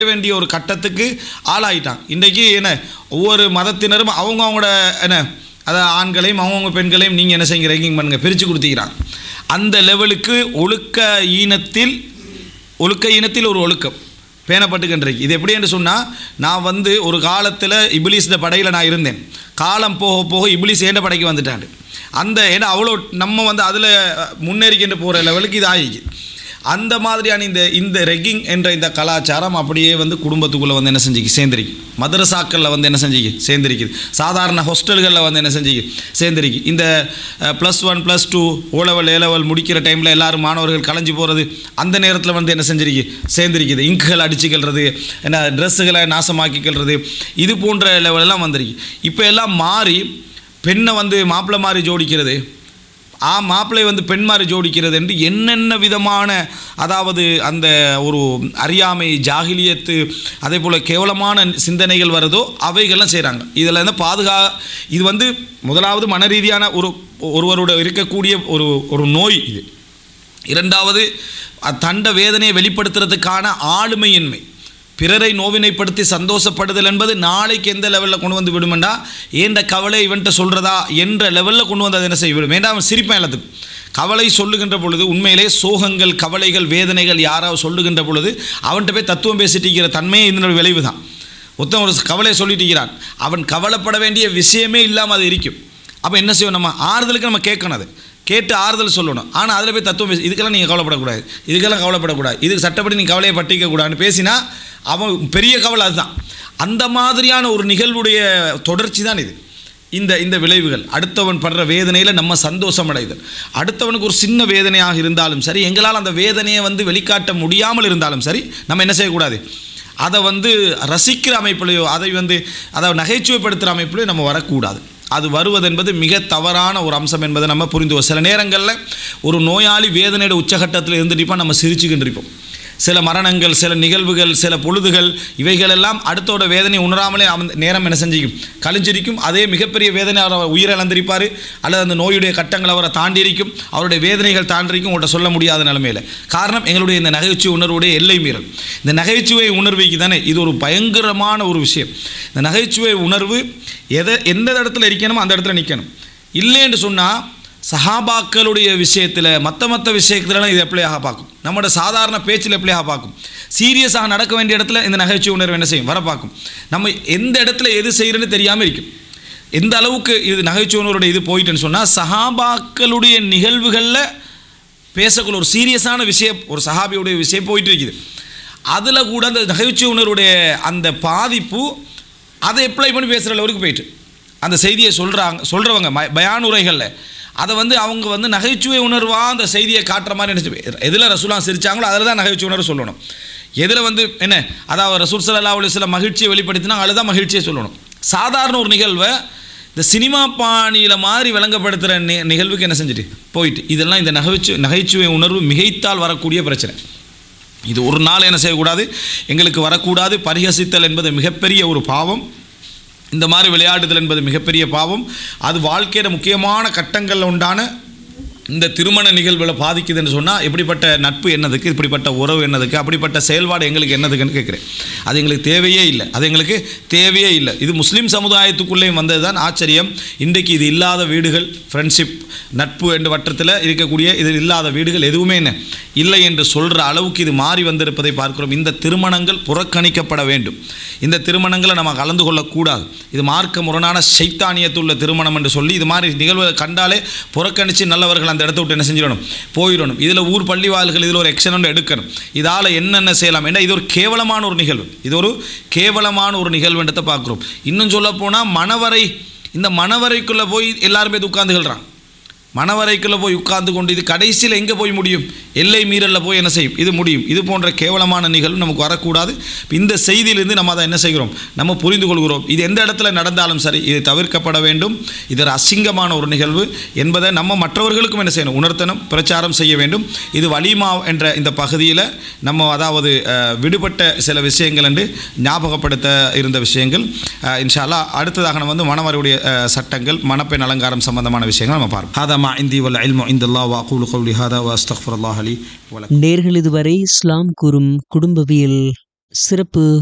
வேண்டிய ஒரு கட்டத்துக்கு ஆளாயிட்டான். இன்றைக்கு என்ன ஒவ்வொரு மதத்தினரும் அவங்களோட என்ன அதாவது ஆண்களையும் அவங்கவுங்க பெண்களையும் நீங்கள் என்ன செய்யுங்க ரேங்கிங் பண்ணுங்கள், பிரித்து கொடுத்துக்கிறாங்க. அந்த லெவலுக்கு ஒழுக்க ஈனத்தில் ஒரு ஒழுக்கம் பேணப்பட்டுக்கின்றைக்கு. இது எப்படி என்று சொன்னால், நான் ஒரு காலத்தில் இபிலிஸோட படையில் நான் இருந்தேன். காலம் போக போக இபிலிஸ் ஏண்ட படைக்கு வந்துட்டான். அந்த ஏன்னா அவ்வளோ நம்ம அதில் முன்னேறிக்கின்ற போகிற லெவலுக்கு இது ஆகிக்கு. அந்த மாதிரியான இந்த ரெக்கிங் என்ற இந்த கலாச்சாரம் அப்படியே குடும்பத்துக்குள்ளே என்ன செஞ்சுக்கு சேர்ந்துருக்கு. மதரசாக்களில் என்ன செஞ்சுக்கு சேர்ந்துருக்குது. சாதாரண ஹாஸ்டல்களில் என்ன செஞ்சுக்கு சேர்ந்துருக்கு. இந்த +1 +2 ஓலெவல் ஏலெவல் முடிக்கிற டைமில் எல்லோரும் மாணவர்கள் கலைஞ்சி போகிறது, அந்த நேரத்தில் என்ன செஞ்சிருக்கு சேர்ந்துருக்குது. இங்குகள் அடிச்சுக்கிறது, என்ன ட்ரெஸ்ஸுகளை நாசமாக்கிக்கிறது, இது போன்ற லெவலெல்லாம் வந்திருக்கு. இப்போ எல்லாம் மாறி பெண்ணை மாப்பிள்ளை மாதிரி ஜோடிக்கிறது, மாப்பிள்ளை பெண் மாதிரி ஜோடிக்கிறது என்று என்னென்ன விதமான அதாவது அந்த ஒரு அறியாமை ஜாகிலியத்து அதே போல் கேவலமான சிந்தனைகள் வருதோ அவைகள்லாம் செய்கிறாங்க. இதில் இது முதலாவது மன ரீதியான ஒருவரோட இருக்கக்கூடிய ஒரு நோய் இது. இரண்டாவது தண்ட வேதனையை வெளிப்படுத்துறதுக்கான ஆளுமையின்மை, பிறரை நோவினைப்படுத்தி சந்தோஷப்படுதல் என்பது நாளைக்கு எந்த லெவலில் கொண்டு விடுமெண்டா, ஏண்ட கவலை இவன்ட்ட சொல்கிறதா என்ற லெவலில் கொண்டு அதை என்ன செய்ய விடும். ஏன்னா அவன் சிரிப்பான் எல்லாத்துக்கும். கவலை சொல்லுகின்ற பொழுது உண்மையிலே சோகங்கள் கவலைகள் வேதனைகள் யாராவது சொல்லுகின்ற பொழுது அவன்கிட்ட போய் தத்துவம் பேசிட்டிருக்கிற தன்மையே இதனோட விளைவு தான். ஒருத்தன் ஒரு கவலையை சொல்லிட்டிருக்கிறான், அவன் கவலைப்பட வேண்டிய விஷயமே இல்லாமல் அது இருக்கும். அப்போ என்ன செய்வோம், நம்ம ஆறுதலுக்கு நம்ம கேட்கணும், அது கேட்டு ஆறுதல் சொல்லணும். ஆனால் அதில் போய் தத்துவம் பேசி இதுக்கெல்லாம் நீங்கள் கவலைப்படக்கூடாது, இதுக்கெல்லாம் கவலைப்படக்கூடாது, இதுக்கு சட்டப்படி நீங்கள் கவலையை பட்டிக்கக்கூடாதுன்னு பேசினா அவன் பெரிய கவலை அதுதான். அந்த மாதிரியான ஒரு நிகழ்வுடைய தொடர்ச்சி தான் இது. இந்த விளைவுகள் அடுத்தவன் படுற வேதனையில் நம்ம சந்தோஷம் அடைதல், அடுத்தவனுக்கு ஒரு சின்ன வேதனையாக இருந்தாலும் சரி, எங்களால் அந்த வேதனையை வெளிக்காட்ட முடியாமல் இருந்தாலும் சரி, நம்ம என்ன செய்யக்கூடாது, அதை ரசிக்கிற அமைப்பிலையோ அதை அதை நகைச்சுவைப்படுத்துகிற அமைப்பிலையோ நம்ம வரக்கூடாது. அது வருவது என்பது மிக தவறான ஒரு அம்சம் என்பதை நம்ம புரிந்துவோம். சில நேரங்களில் ஒரு நோயாளி வேதனையோட உச்சகட்டத்தில் இருந்துட்டு நம்ம சிரிச்சுக்கின்றிருப்போம். சில மரணங்கள், சில நிகழ்வுகள், சில பொழுதுகள், இவைகளெல்லாம் அடுத்தோட வேதனை உணராமலே நேரம் என்ன செஞ்சிக்கும் கழிஞ்சிருக்கும். அதே மிகப்பெரிய வேதனை அவர் உயிரிழந்திருப்பார், அல்லது அந்த நோயுடைய கட்டங்கள் அவரை தாண்டியிருக்கும், அவருடைய வேதனைகள் தாண்டிருக்கும், உங்கள்கிட்ட சொல்ல முடியாத நிலைமையில். காரணம் எங்களுடைய இந்த நகைச்சுவை உணர்வுடைய எல்லை மீறல். இந்த நகைச்சுவை உணர்வுக்கு தானே இது ஒரு பயங்கரமான ஒரு விஷயம். இந்த நகைச்சுவை உணர்வு எந்த இடத்துல இருக்கணுமோ அந்த இடத்துல நிற்கணும். இல்லைன்னு சொன்னால் சஹாபாக்களுடைய விஷயத்தில் மற்ற விஷயத்துலலாம் இது எப்படியாக பார்க்கும், நம்மளோட சாதாரண பேச்சில் எப்படியாக பார்க்கும், சீரியஸாக நடக்க வேண்டிய இடத்துல இந்த நகைச்சுவை உணர்வு என்ன செய்யும் வர பார்க்கும். நம்ம எந்த இடத்துல எது செய்கிறேன்னு தெரியாமல் இருக்கும். எந்த அளவுக்கு இது நகைச்சுவை உணர்வுடைய இது போயிட்டுன்னு சொன்னால், சஹாபாக்களுடைய நிகழ்வுகளில் பேசக்குள்ள ஒரு சீரியஸான விஷயம், ஒரு சஹாபியுடைய விஷயம் போயிட்டு இருக்குது, அதில் கூட அந்த நகைச்சுவை உணர்வுடைய அந்த பாதிப்பு அதை அப்ளை பண்ணி பேசுகிற அளவுக்கு போயிட்டு அந்த செய்தியை சொல்கிறவங்க பயான் உரைகளில் அதை அவங்க நகைச்சுவை உணர்வாக அந்த செய்தியை காட்டுற மாதிரி நினச்சி, எதில் ரசூலுல்லாஹ் சிரித்தாங்களோ அதில் தான் நகைச்சுவை உணர்வு சொல்லணும். எதில் என்ன அதாவது ரசூல் ஸல்லல்லாஹு அலைஹி வஸல்லம் மகிழ்ச்சியை வெளிப்படுத்தினா அதில் தான் மகிழ்ச்சியை சொல்லணும். சாதாரண ஒரு நிகழ்வை இந்த சினிமா பாணியில் மாதிரி விளங்கப்படுத்துகிற நிகழ்வுக்கு என்ன செஞ்சுட்டு போயிட்டு, இதெல்லாம் இந்த நகைச்சுவை உணர்வு மிகைத்தால் வரக்கூடிய பிரச்சனை. இது ஒரு நாள் என்ன செய்யக்கூடாது, எங்களுக்கு வரக்கூடாது. பரிஹசித்தல் என்பது மிகப்பெரிய ஒரு பாவம். இந்த மாதிரி விளையாடுதல் என்பது மிகப்பெரிய பாவம். அது வாழ்க்கையில் முக்கியமான கட்டங்களில் உண்டான இந்த திருமண நிகழ்வில் பாதிக்குதுன்னு சொன்னால், எப்படிப்பட்ட நட்பு என்னதுக்கு, இப்படிப்பட்ட உறவு என்னதுக்கு, அப்படிப்பட்ட செயல்பாடு எங்களுக்கு என்னதுக்குன்னு கேட்குறேன். அது எங்களுக்கு தேவையே இல்லை. இது முஸ்லீம் சமுதாயத்துக்குள்ளேயும் வந்தது தான் ஆச்சரியம். இன்றைக்கு இது இல்லாத வீடுகள், ஃப்ரெண்ட்ஷிப் நட்பு என்ற வட்டத்தில் இருக்கக்கூடிய இது இல்லாத வீடுகள் எதுவுமே இல்லை என்று சொல்கிற அளவுக்கு இது மாறி வந்திருப்பதை பார்க்கிறோம். இந்த திருமணங்கள் புறக்கணிக்கப்பட வேண்டும். இந்த திருமணங்களை நம்ம கலந்து கொள்ளக்கூடாது. இது மார்க்க முரணான சைத்தானியத்துள்ள திருமணம் என்று சொல்லி இது மாதிரி நிகழ்வுகளை கண்டாலே புறக்கணித்து நல்லவர்கள் அந்த இடத்த விட்டு என்ன செஞ்சிடணும், போயிடணும். இதில் ஊர் பள்ளிவாள்கள் இதில் ஒரு எக்ஷன் ஒன்று எடுக்கணும். இதால் என்னென்ன செய்யலாம், ஏன்னா இது ஒரு கேவலமான ஒரு நிகழ்வுன்றதை பார்க்குறோம். இன்னும் சொல்ல போனால் இந்த மணவரைக்குள்ளே போய் எல்லாருமே உட்கார்ந்துகிறாங்க. மணவரைக்குள்ளே போய் உட்கார்ந்து கொண்டு இது கடைசியில் எங்கே போய் முடியும், எல்லை மீறலில் போய் என்ன செய்யும் இது முடியும். இது போன்ற கேவலமான நிகழ்வு நமக்கு வரக்கூடாது. இந்த செய்தியிலிருந்து நம்ம அதை என்ன செய்கிறோம், நம்ம புரிந்து கொள்கிறோம். இது எந்த இடத்துல நடந்தாலும் சரி இது தவிர்க்கப்பட வேண்டும். இது ஒரு அசிங்கமான ஒரு நிகழ்வு என்பதை நம்ம மற்றவர்களுக்கும் என்ன செய்யணும், உணர்த்தணும், பிரச்சாரம் செய்ய வேண்டும். இது வலிமா என்ற இந்த பகுதியில் நம்ம அதாவது விடுபட்ட சில விஷயங்கள் என்று ஞாபகப்படுத்த இருந்த விஷயங்கள். இன்ஷா அல்லாஹ் அடுத்ததாக நம்ம மணவருடைய சட்டங்கள், மணப்பெண் அலங்காரம் சம்பந்தமான விஷயங்கள் நம்ம பார்ப்போம். நேர்கள் இதுவரை இஸ்லாம் கூறும் குடும்பவியல் சிறப்பு